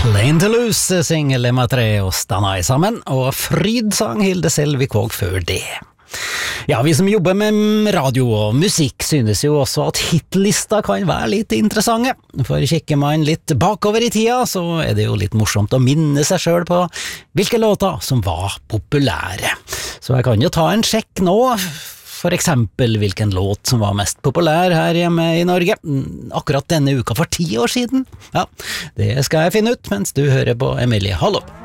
Plain to Lose synger Lemma 3 og Stanna sammen, og Fryd sang Hilde Selvik-Våg før det. Ja, vi som jobber med radio og musikk synes jo også at hitlista kan være litt interessante. For kikker man litt bakover i tida, så er det jo litt morsomt å minne seg selv på hvilke låter som var populære. Så jeg kan jo ta en sjekk nå, for eksempel hvilken låt som var mest populær her hjemme i Norge, akkurat denne uka for 10 år siden. Ja, det skal jeg finne ut mens du hører på Emilie Hallo.